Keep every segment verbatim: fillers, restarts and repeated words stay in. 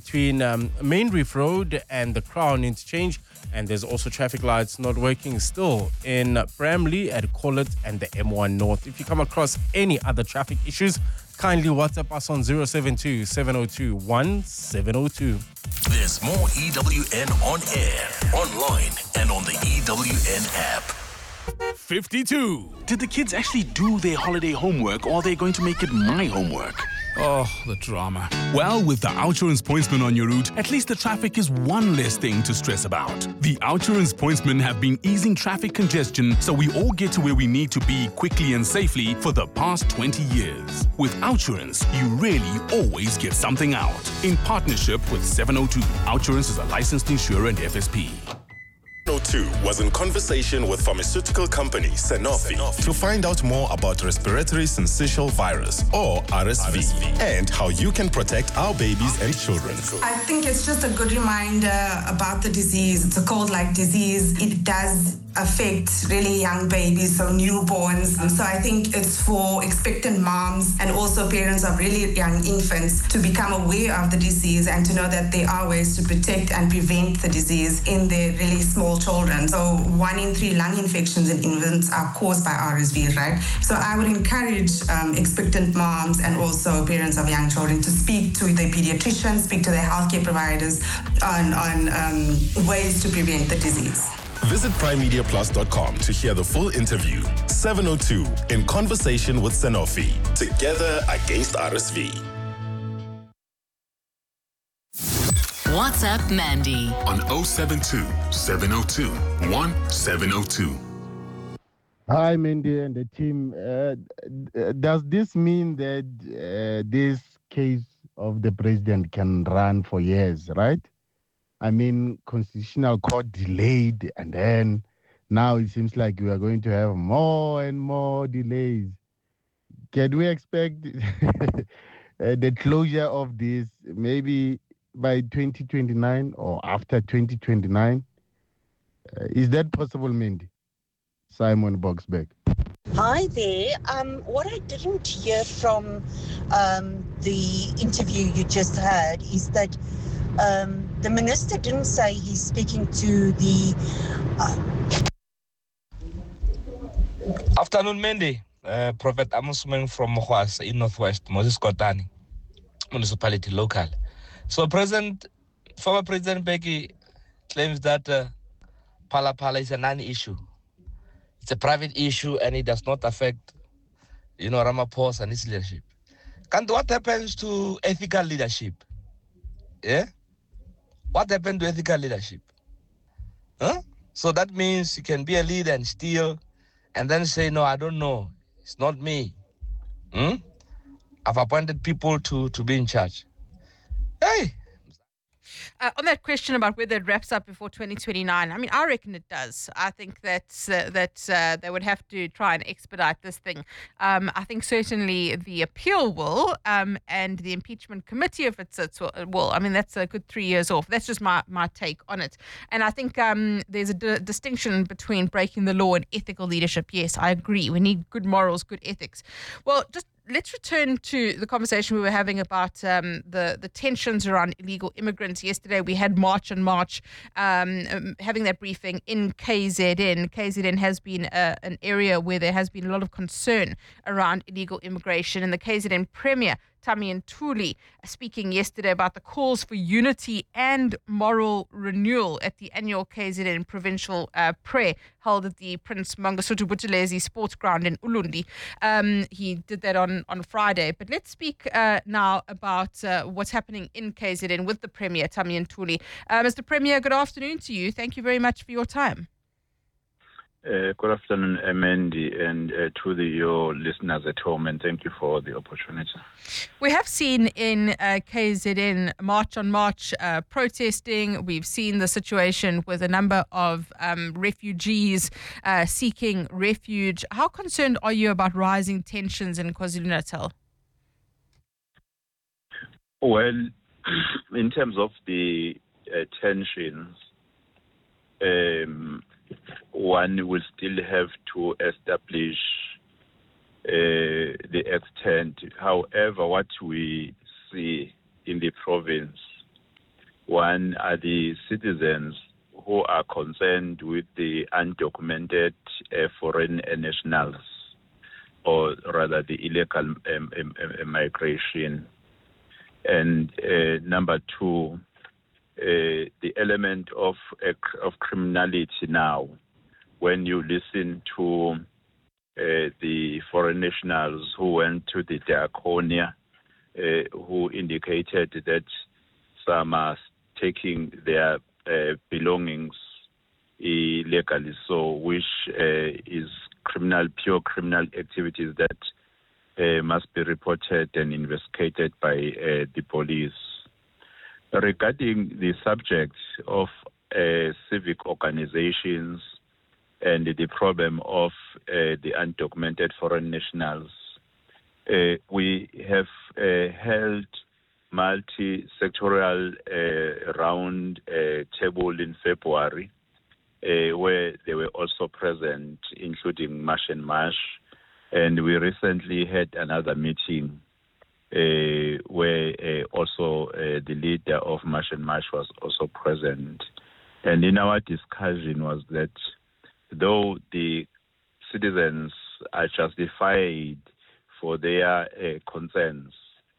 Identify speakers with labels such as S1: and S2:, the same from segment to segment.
S1: between um, Main Reef Road and the Crown Interchange. And there's also traffic lights not working still in Bramley at Collet and the M one North. If you come across any other traffic issues, kindly WhatsApp us on zero seven two, seven zero two, one seven zero two.
S2: There's more E W N on air, online, and on the E W N app.
S3: fifty-two. Did the kids actually do their holiday homework, or are they going to make it my homework? Oh, the drama. Well, with the Outsurance Pointsman on your route, at least the traffic is one less thing to stress about. The Outsurance Pointsmen have been easing traffic congestion so we all get to where we need to be quickly and safely for the past twenty years. With Outsurance, you really always get something out. In partnership with seven oh two, Outsurance is a licensed insurer and F S P.
S4: seven oh two was in conversation with pharmaceutical company Sanofi, Sanofi to find out more about respiratory syncytial virus, or R S V, R S V, and how you can protect our babies and children.
S5: I think it's just a good reminder about the disease. It's a cold-like disease. It does affect really young babies, so newborns. So I think it's for expectant moms and also parents of really young infants to become aware of the disease and to know that there are ways to protect and prevent the disease in their really small children. So one in three lung infections in infants are caused by R S V, right? So I would encourage um, expectant moms and also parents of young children to speak to their pediatricians, speak to their healthcare providers on, on um, ways to prevent the disease.
S4: Visit prime media plus dot com to hear the full interview. seven oh two, in conversation with Sanofi. Together against R S V.
S6: WhatsApp Mandy
S2: on oh seven two, seven oh two, one seven oh two.
S7: Hi, Mandy and the team. Uh, does this mean that uh, this case of the president can run for years, right? I mean, Constitutional Court delayed, and then now it seems like we are going to have more and more delays. Can we expect the closure of this maybe by twenty twenty-nine or after twenty twenty-nine? Uh, is that possible, Mindy? Simon Boxbeck.
S8: Hi there. Um, what I didn't hear from um, the interview you just heard is that um, the minister didn't say he's speaking to the... Uh...
S9: Afternoon, Mandy. Uh, Prophet Amos Meng from Mohwas in Northwest, Moses Kotani, municipality local. So President, former President Beki claims that uh, Phala Phala is a non-issue. It's a private issue and it does not affect, you know, Ramaphosa and his leadership. And what happens to ethical leadership? Yeah? What happened to ethical leadership? Huh? So that means you can be a leader and steal and then say, no, I don't know. It's not me. Hmm? I've appointed people to, to be in charge. Hey!
S10: Uh, on that question about whether it wraps up before twenty twenty-nine, I mean, I reckon it does. I think that uh, that uh, they would have to try and expedite this thing. Um, I think certainly the appeal will, um, and the impeachment committee, if it sits, will. I mean, that's a good three years off. That's just my, my take on it. And I think um, there's a d- distinction between breaking the law and ethical leadership. Yes, I agree. We need good morals, good ethics. Well, just let's return to the conversation we were having about um, the, the tensions around illegal immigrants. Yesterday, we had March on March, um, um, having that briefing in K Z N. K Z N has been uh, an area where there has been a lot of concern around illegal immigration. And the K Z N Premier, Tammy Ntuli, speaking yesterday about the calls for unity and moral renewal at the annual K Z N provincial uh, prayer held at the Prince Mangosuthu Buthelezi Sports Ground in Ulundi. Um, he did that on, on Friday. But let's speak uh, now about uh, what's happening in K Z N with the Premier, Tammy Ntuli. Uh, Mister Premier, good afternoon to you. Thank you very much for your time.
S11: Uh, good afternoon, Mandy, and uh, to the, your listeners at home, and thank you for the opportunity.
S10: We have seen in uh, K Z N March on March uh, protesting. We've seen the situation with a number of um, refugees uh, seeking refuge. How concerned are you about rising tensions in KwaZulu-Natal?
S11: Well, in terms of the uh, tensions, um, one will still have to establish uh, the extent. However, what we see in the province One are the citizens who are concerned with the undocumented uh, foreign nationals, or rather the illegal um, um, um, migration. And uh, number two, uh, the element of uh, of criminality now. When you listen to uh, the foreign nationals who went to the Diaconia, uh, who indicated that some are taking their uh, belongings illegally, so which uh, is criminal, pure criminal activities that uh, must be reported and investigated by uh, the police. Regarding the subject of uh, civic organizations and the problem of uh, the undocumented foreign nationals, uh, we have uh, held multi-sectorial uh, round uh, table in February, uh, where they were also present, including Marsh and Marsh. And we recently had another meeting uh, where uh, also uh, the leader of Marsh and Marsh was also present. And in our discussion was that though the citizens are justified for their uh, concerns,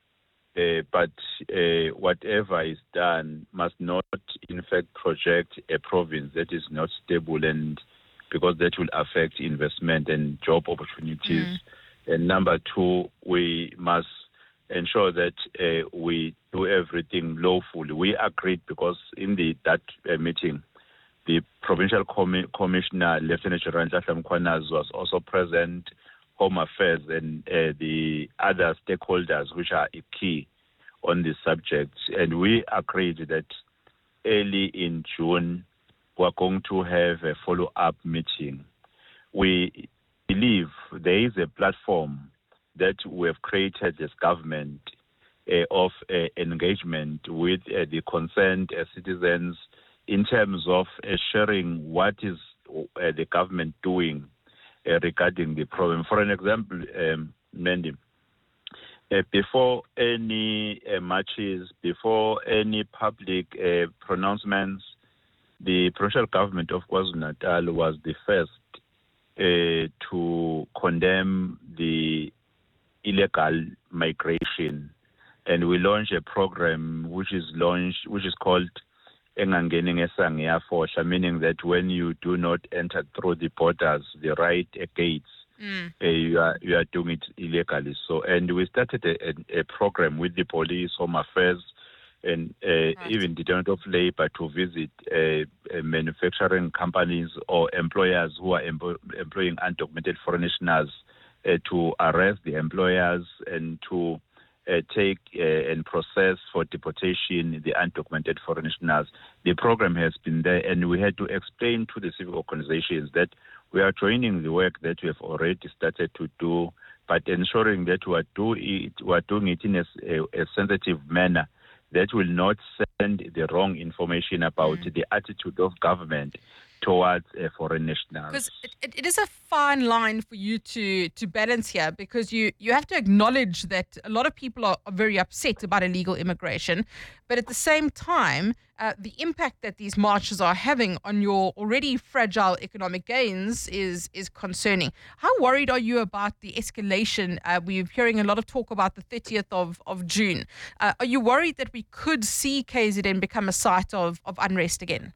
S11: uh, but uh, whatever is done must not, in fact, project a province that is not stable, and because that will affect investment and job opportunities. Mm. And number two, we must ensure that uh, we do everything lawfully. We agreed because in the that uh, meeting, the Provincial Com- Commissioner, Lieutenant General Nhlanhla Mkhwanazi, was also present, Home Affairs, and uh, the other stakeholders which are key on this subject. And we agreed that early in June, we're going to have a follow-up meeting. We believe there is a platform that we have created as government uh, of uh, engagement with uh, the concerned uh, citizens in terms of uh, sharing what is uh, the government doing uh, regarding the problem. For an example, um, Mandy, uh, before any uh, marches, before any public uh, pronouncements, the provincial government of KwaZulu-Natal was the first uh, to condemn the illegal migration, and we launched a program which is launched, which is called Engangeni ngeSangya Fohla, meaning that when you do not enter through the borders, the right uh, gates, mm. uh, you are you are doing it illegally. So, and we started a, a, a program with the police, Home Affairs, and uh, right. even the Department of Labor to visit uh, uh, manufacturing companies or employers who are em- employing undocumented foreign nationals uh, to arrest the employers and to uh, take uh, and process for deportation the undocumented foreign nationals. The program has been there, and we had to explain to the civic organizations that we are joining the work that we have already started to do, but ensuring that we are, do it, we are doing it in a, a, a sensitive manner that will not send the wrong information about mm. the attitude of government towards uh, foreign nationals.
S10: Because it, it, it is a fine line for you to to balance here, because you, you have to acknowledge that a lot of people are, are very upset about illegal immigration, but at the same time, uh, the impact that these marches are having on your already fragile economic gains is is concerning. How worried are you about the escalation? Uh, we're hearing a lot of talk about the thirtieth of, of June. Uh, are you worried that we could see K Z N become a site of, of unrest again?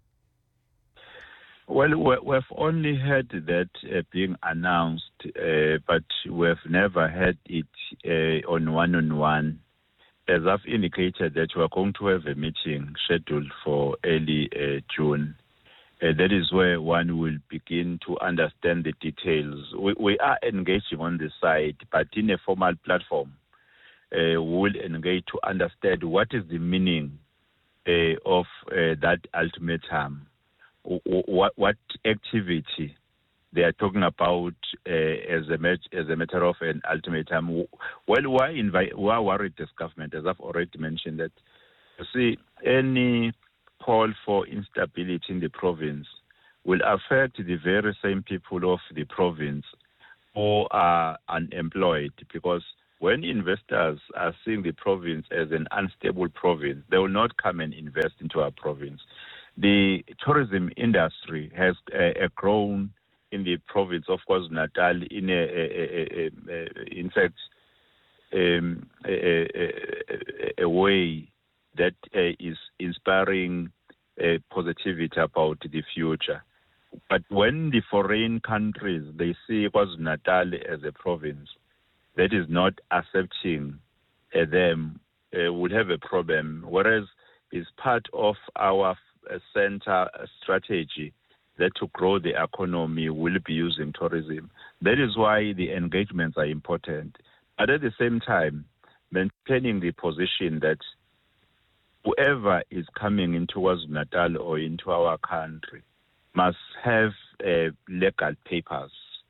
S11: Well, we've only heard that uh, being announced, uh, but we've never had it uh, on one-on-one. As I've indicated that we're going to have a meeting scheduled for early uh, June. Uh, that is where one will begin to understand the details. We, we are engaging on the side, but in a formal platform, uh, we will engage to understand what is the meaning uh, of uh, that ultimatum. What what activity they are talking about uh, as a mat- as a matter of an ultimatum? Well, why invite? We are worried as government, as I've already mentioned, that you see any call for instability in the province will affect the very same people of the province who are unemployed, because when investors are seeing the province as an unstable province, they will not come and invest into our province. The tourism industry has uh, grown in the province of KwaZulu-Natal in a, a, a, a, a in fact, um, a, a, a way that uh, is inspiring uh, positivity about the future. But when the foreign countries, they see KwaZulu-Natal as a province that is not accepting uh, them, uh, would have a problem, whereas it's part of our uh, center strategy that to grow the economy will be using tourism. That is why the engagements are important. But at the same time, maintaining the position that whoever is coming into KwaZulu-Natal or into our country must have uh, legal papers.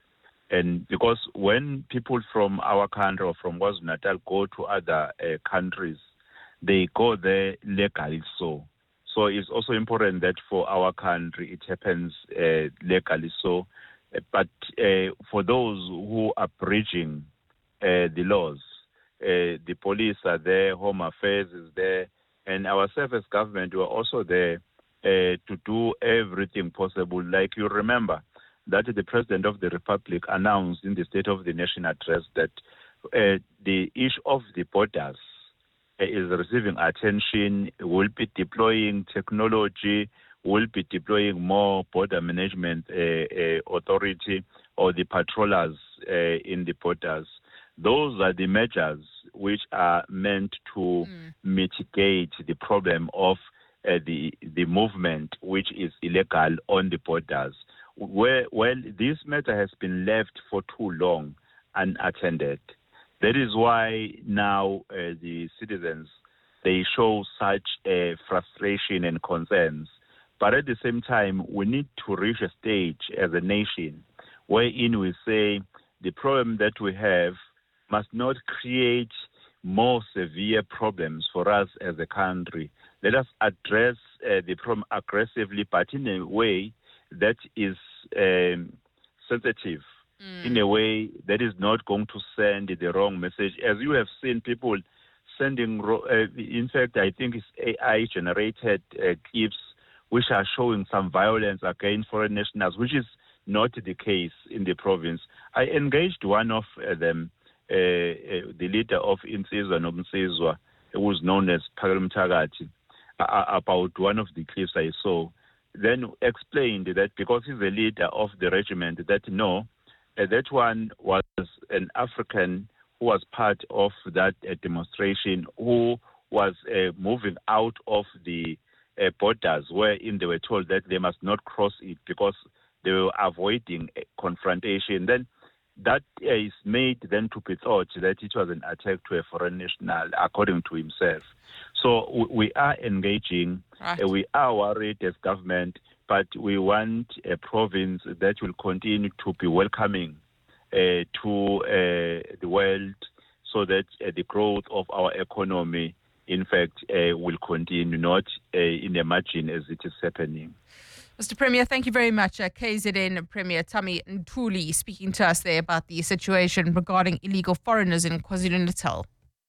S11: And because when people from our country or from KwaZulu-Natal go to other uh, countries, they go there legally so. So it's also important that for our country it happens uh, legally so. But uh, for those who are breaching uh, the laws, uh, the police are there, Home Affairs is there, and our service government were also there uh, to do everything possible. Like you remember, that the President of the Republic announced in the State of the Nation address that uh, the issue of the borders uh, is receiving attention, will be deploying technology, will be deploying more border management uh, uh, authority or the patrollers uh, in the borders. Those are the measures which are meant to mm. mitigate the problem of uh, the, the movement which is illegal on the borders. Where, well, this matter has been left for too long unattended. That is why now uh, the citizens, they show such uh, frustration and concerns. But at the same time, we need to reach a stage as a nation wherein we say the problem that we have must not create more severe problems for us as a country. Let us address uh, the problem aggressively, but in a way that is um, sensitive, mm. in a way that is not going to send the wrong message. As you have seen people sending, uh, in fact, I think it's A I-generated uh, clips which are showing some violence against foreign nationals, which is not the case in the province. I engaged one of uh, them, uh, uh, the leader of Insizwa Nomsizwa, who was known as Phakela Mthakathi, uh, about one of the clips I saw. Then explained that because he's the leader of the regiment, that no, uh, that one was an African who was part of that uh, demonstration, who was uh, moving out of the uh, borders, wherein they were told that they must not cross it because they were avoiding uh, confrontation. Then that uh, is made then to be thought that it was an attack to a foreign national, according to himself. So we are engaging, right. uh, we are worried as government, but we want a province that will continue to be welcoming uh, to uh, the world so that uh, the growth of our economy, in fact, uh, will continue, not uh, in the margin as it is happening.
S10: Mister Premier, thank you very much. Uh, K Z N Premier Tami Ntuli speaking to us there about the situation regarding illegal foreigners in KwaZulu-Natal.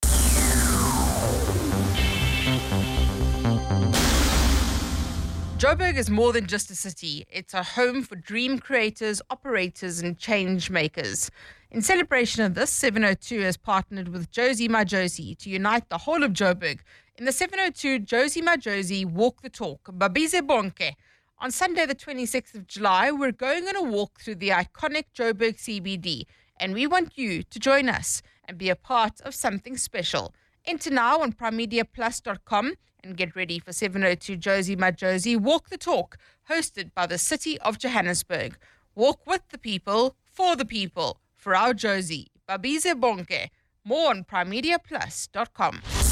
S10: Joburg is more than just a city. It's a home for dream creators, operators and change makers. In celebration of this, seven oh two has partnered with Jozi Majozi to unite the whole of Joburg in the seven oh two Jozi Majozi Walk the Talk, Babize Bonke. On Sunday, the twenty-sixth of July, we're going on a walk through the iconic Joburg C B D, and we want you to join us and be a part of something special. Enter now on prime media plus dot com and get ready for seven oh two Jozi Majozi Walk the Talk, hosted by the City of Johannesburg. Walk with the people, for the people, for our Jozi, Babize Bonke. More on prime media plus dot com.